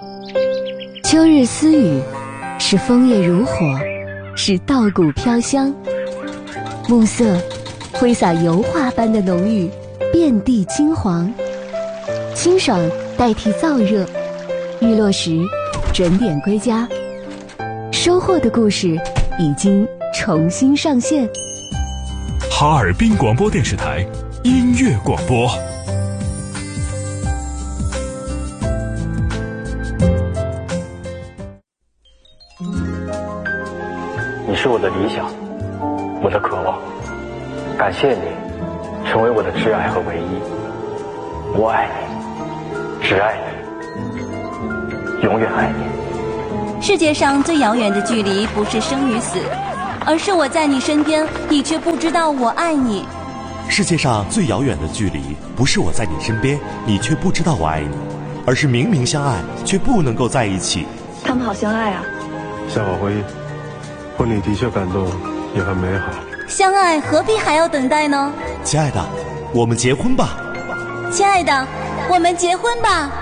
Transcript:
秋日私语，是枫叶如火，是稻谷飘香。暮色挥洒油画般的浓郁，遍地金黄。清爽代替燥热，日落时准点归家。收获的故事已经重新上线。 哈尔滨广播电视台音乐广播。 你是我的理想，我的渴望。感谢你，成为我的挚爱和唯一。我爱你，只爱你，永远爱你。 世界上最遥远的距离，不是生与死，而是我在你身边，你却不知道我爱你。 世界上最遥远的距离，不是我在你身边，你却不知道我爱你，而是明明相爱，却不能够在一起。 他们好相爱啊！ 夏华辉，婚礼的确感动，也很美好。 相爱何必还要等待呢？ 亲爱的，我们结婚吧。 亲爱的，我们结婚吧。